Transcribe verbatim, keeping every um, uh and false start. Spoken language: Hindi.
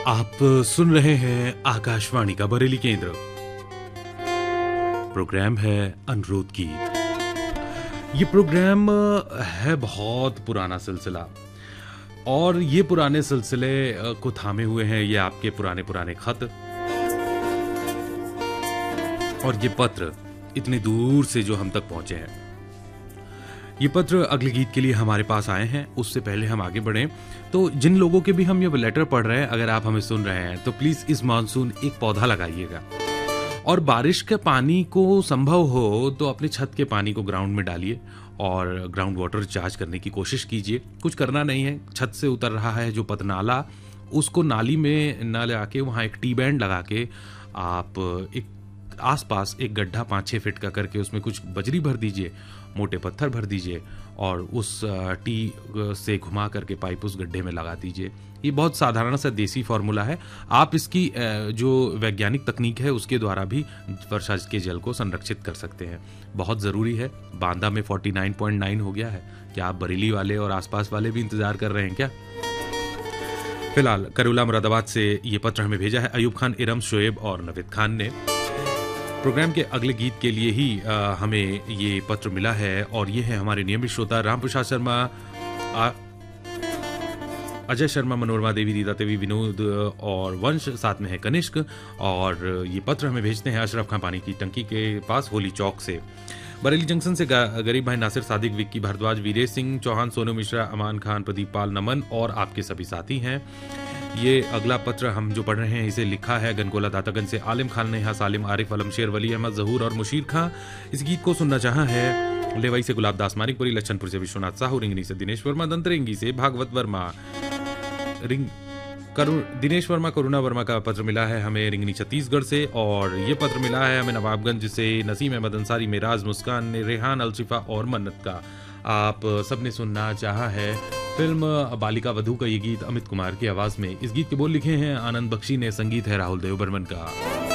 आप सुन रहे हैं आकाशवाणी का बरेली केंद्र। प्रोग्राम है अनुरोध गीत। ये प्रोग्राम है बहुत पुराना सिलसिला और ये पुराने सिलसिले को थामे हुए हैं ये आपके पुराने पुराने खत और ये पत्र इतने दूर से जो हम तक पहुंचे हैं। ये पत्र अगले गीत के लिए हमारे पास आए हैं। उससे पहले हम आगे बढ़ें तो जिन लोगों के भी हम ये लेटर पढ़ रहे हैं, अगर आप हमें सुन रहे हैं तो प्लीज इस मानसून एक पौधा लगाइएगा और बारिश के पानी को संभव हो तो अपने छत के पानी को ग्राउंड में डालिए और ग्राउंड वाटर रिचार्ज करने की कोशिश कीजिए। कुछ करना नहीं है, छत से उतर रहा है जो पतनाला उसको नाली में न लगा के वहाँ एक टी बैंड लगा के आप एक आसपास एक गड्ढा पाँच छः फीट का करके उसमें कुछ बजरी भर दीजिए, मोटे पत्थर भर दीजिए और उस टी से घुमा करके पाइप उस गड्ढे में लगा दीजिए। ये बहुत साधारण सा देसी फार्मूला है। आप इसकी जो वैज्ञानिक तकनीक है उसके द्वारा भी वर्षा के जल को संरक्षित कर सकते हैं। बहुत ज़रूरी है। बांदा में उनचास पॉइंट नौ हो गया है। क्या आप बरेली वाले और आसपास वाले भी इंतजार कर रहे हैं क्या? फिलहाल करोला मुरादाबाद से ये पत्र हमें भेजा है अयूब खान, इरम, शोएब और नवीद खान ने। प्रोग्राम के अगले गीत के लिए ही आ, हमें ये पत्र मिला है और ये है हमारे नियमित श्रोता राम प्रसाद शर्मा, अजय शर्मा, मनोरमा देवी, रीता देवी, विनोद और वंश, साथ में है कनिष्क। और ये पत्र हमें भेजते हैं अशरफ खां पानी की टंकी के पास होली चौक से। बरेली जंक्शन से गरीब भाई नासिर, सादिक, विक्की भारद्वाज, वीरेश सिंह चौहान, सोनू मिश्रा, अमान खान, प्रदीप पाल, नमन और आपके सभी साथी हैं। ये अगला पत्र हम जो पढ़ रहे हैं इसे लिखा है गनगोला दातागंज से आलिम खान, नेहा, सालिम, आरिफ, अलम, शेर, वली अहमद, जहूर और मुशीर खां। इस गीत को सुनना चाहा है लेवाई से गुलाब दास, मानिकपुरी, लच्छनपुर से विश्वनाथ साहू, रिंगनी से दिनेश वर्मा, दंतरेंगी से भागवत वर्मा, रिंग करुण दिनेश वर्मा, करुणा वर्मा का पत्र मिला है हमें रिंगनी छत्तीसगढ़ से। और ये पत्र मिला है हमें नवाबगंज से नसीम अहमद अंसारी, मेराज, मुस्कान, रेहान, अलशिफा और मन्नत का। आप सबने सुनना चाहा है फिल्म बालिका वधू का ये गीत अमित कुमार की आवाज में। इस गीत के बोल लिखे हैं आनंद बख्शी ने, संगीत है राहुल देव बर्मन का।